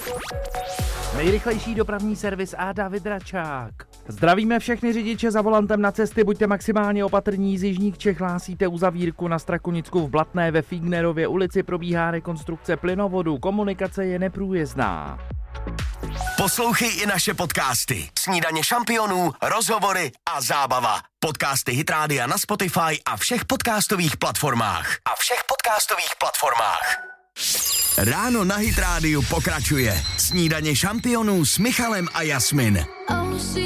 Nejrychlejší dopravní servis a David Račák. Zdravíme všechny řidiče za volantem na cesty, buďte maximálně opatrní. Z jižních Čech hlásíte uzavírku na Strakonicku v Blatné, ve Fígnerově ulici probíhá rekonstrukce plynovodu, komunikace je neprůjezdná. Poslouchej i naše podcasty. Snídaně šampionů, rozhovory a zábava. Podcasty Hit Rádia na Spotify a všech podcastových platformách. Ráno na Hit Rádiu pokračuje. Snídaně šampionů s Michalem a Jasmin.